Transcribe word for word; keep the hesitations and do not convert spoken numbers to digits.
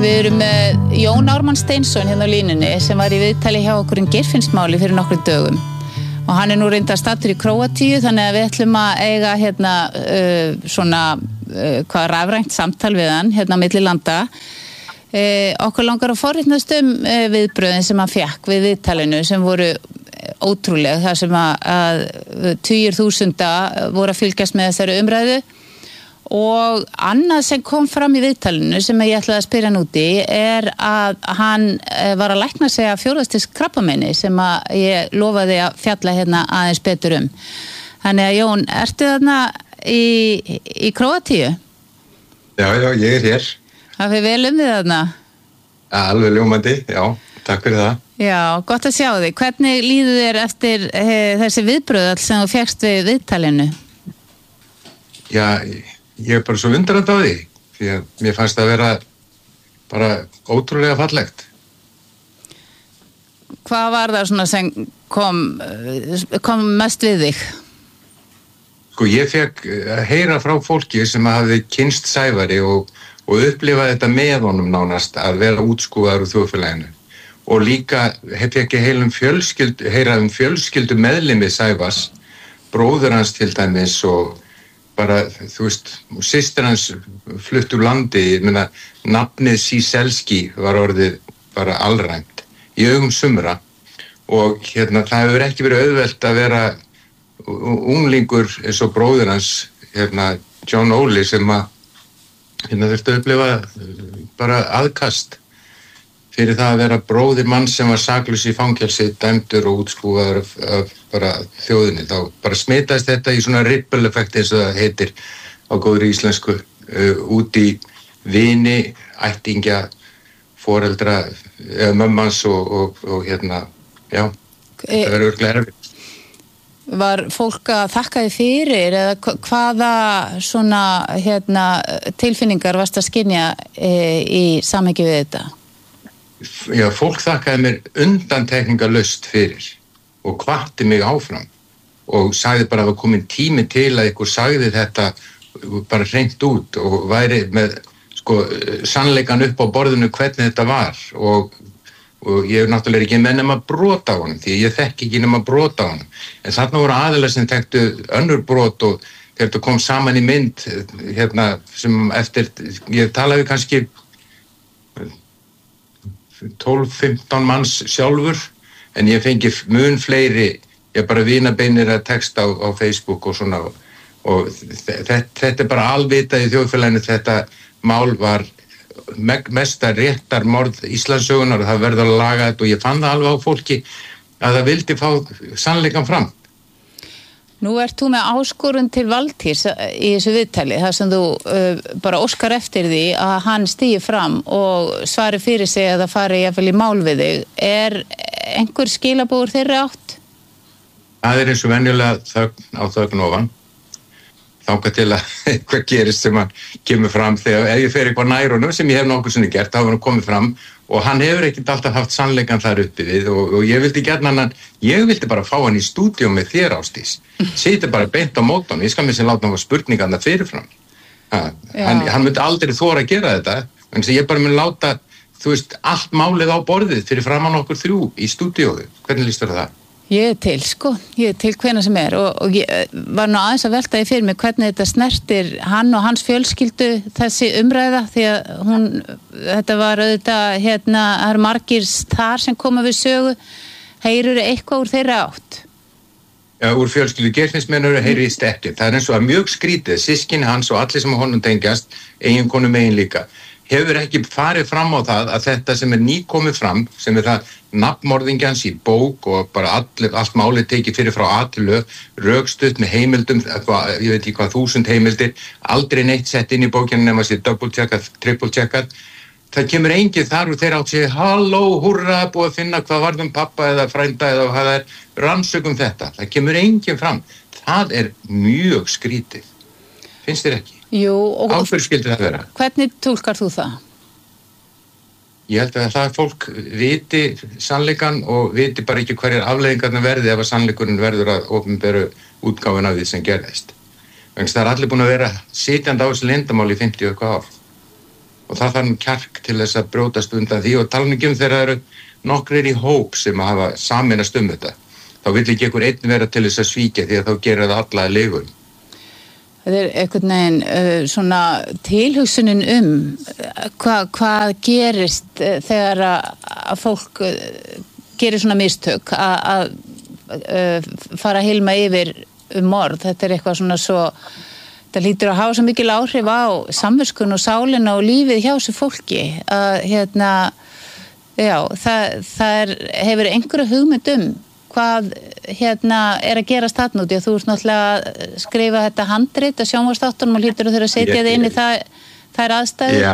Við erum með Jón Ármann Steinsson hérna á línunni sem var í viðtali hjá okkur um Geirfinnsmáli fyrir nokkrum dögum. Og hann er nú reyndar staddur í Króatíu, þannig að við ætlum að eiga hérna uh, svona uh, hvað rafrænt samtal við hann hérna á milli landa. Uh, okkur langar að forritnast um uh, viðbröðin sem hann fékk við viðtalinu sem voru ótrúleg, þar sem að, að tugir þúsunda voru að fylgjast með þessari umræðu. Og annað sem kom fram í viðtalinu sem ég ætlaði að spyrja hann úti er að hann var að lækna sig af fjórðastigs krabbameini sem að ég lofaði að fjalla hérna aðeins betur um. Þannig að Jón, ertu þarna í, í Króatíu? Já, já, ég er hér. Það fyrir vel um þig þarna? Alveg ljómandi, já, takk fyrir það. Já, gott að sjá þig. Hvernig líður þér eftir he, þessi viðbröð alls sem þú fékkst við viðtalinu? Já, ég er bara svo undrandi á því, því að mér fannst það að vera bara ótrúlega fallegt. Hvað var það svona sem kom, kom mest við þig? Sko, ég fekk að heyra frá fólki sem hafði kynst Sævari og, og upplifa þetta með honum nánast að vera útskúfaður úr þjóðfélaginu. Og líka hef ég ekki heilum fjölskyld, heyra um fjölskyldu meðlimi Sævars, bróður hans til dæmis og bara, þú veist, systir hans flutt úr landi, ég meina, nafnið Síselski var orðið bara alræmt í augum sumra og hérna, það hefur ekki verið auðvelt að vera unglingur eins og bróðir hans, hérna, John Óli sem að, hérna, þurfti að upplifa bara aðkast fyrir það að vera bróðir mann sem var saklaus í fangelsi, dæmdur og útskúfaður af, af bara þjóðinni. Þá bara smitaðist þetta í svona ripple effekt eins og það heitir á góðri íslensku uh, út í vini, ættingja, foreldra, eða mömmans og, og, og hérna, já, e það verður örglega erfitt. Var fólk að þakka þið fyrir eða hvaða svona hérna, tilfinningar varst að skynja e, í samhengi við þetta? Já, fólk þakkaði mér undantekningarlaust fyrir og hvatti mig áfram og sagði bara að það komin tími til að ykkur sagði þetta bara hreint út og væri með sko sannleikan upp á borðinu hvernig þetta var og, og ég er náttúrulega ekki með nema brot á honum því ég þekki ekki nema brot á honum en þarna voru aðilar sem þekktu önnur brot og þegar þetta kom saman í mynd hérna sem eftir, ég talaði kannski tólf fimmtán manns sjálfur en ég fengi mun fleiri ég bara vinabeinir að texta á, á Facebook og svona og þetta, þetta er bara alvitað í þjóðfélaginu þetta mál var mesta réttarmorð Íslandssögunar og það verður að laga þetta og ég fann það alveg á fólki að það vildi fá sannleikann fram. Nú ert þú með áskorun til Valtýrs í þessu viðtali, þar sem þú uh, bara óskar eftir því að hann stígi fram og svari fyrir sig að það fari jafnvel í mál við þig. Er einhver skilaboð úr þeirri átt? Það er eins og venjulega þögn á þögn ofan. Þangað til að eitthvað gerist sem að kemur fram þegar ef ég fer eitthvað nær honum sem ég hef nokkuð sinni gert, þá hefur hann komið fram og hann hefur ekkert alltaf haft sannleikan þar uppi við og, og ég vildi gjarna hann, ég vildi bara fá hann í stúdíó með þér Ásdís. Sýti bara beint á mótan, ég skal mér sem láta hann fá spurningarna fyrirfram. Ha, hann, hann myndi aldrei þora að gera þetta, en ég bara myndi láta, þú veist, allt málið á borðið fyrir framan okkur þrjú í stúdíóðu. Hvernig líst þér það? Ég er til, sko. Ég er til hvenær sem er og, og ég var nú aðeins að velta því fyrir mig hvernig þetta snertir hann og hans fjölskyldu þessi umræða því að hún, þetta var auðvitað, hérna, það eru margir þar sem koma við sögu. Heyrur eitthvað úr þeirra átt? Já, úr fjölskyldu Geirfinnsmennur heyrist ekki. Það er eins og að mjög skrítið, systkini hans og allir sem honum tengjast, eiginkonu megin líka, hefur ekki farið fram á það að þetta sem er nýkomið fram, sem er það nafnmorðingjans í bók og bara all, allt málið tekið fyrir frá A til Ö, rökstutt með heimildum, ég veit ekki hvað þúsund heimildir, aldrei neitt sett inn í bókina nema sér double-checkað, triple-checkað. Það kemur enginn þar og þeir átt sér, halló, hurra, búið að finna hvað varðum pappa eða frænda eða hvað það er, rannsökum þetta. Það kemur enginn fram. Það er mjög skrítið. Finnst þér ekki? Jú, og áfyrir skildi það vera. Hvernig túlkar þú það? Ég held að það fólk viti sannleikann og viti bara ekki hverjar afleiðingarnar verði ef að sannleikurinn verður að opinberu útgáfuna af því sem gerðist. Þannig að það er allir búin að vera sitjandi á þessu leyndarmáli í fimmtíu eitthvað ár. Og og það þarf nú kjark til þess að brjótast undan því og tala ekki um þegar það eru nokkrir í hóp sem að hafa sameinast um þetta. Þá vill ekki einhver einn vera til þess að svíkja því að þá gera það alla að legum. Það er einhvern veginn uh, svona tilhugsunin um hvað hva gerist þegar að, að fólk uh, gerir svona mistök að uh, fara að hilma yfir um morð. Þetta er eitthvað svona svo, það lítur að hafa svo mikil áhrif á samviskun og sálina og lífið hjá þessu fólki að hérna, já, það, það er, hefur einhverju hugmynd um hvað hérna er að gerast þarna úti og þú ert náttúrulega að skrifa þetta handrit að sjónvarpsþáttunum og hlýtur að þurfa að setja þið inn í það, þær aðstæður. Já,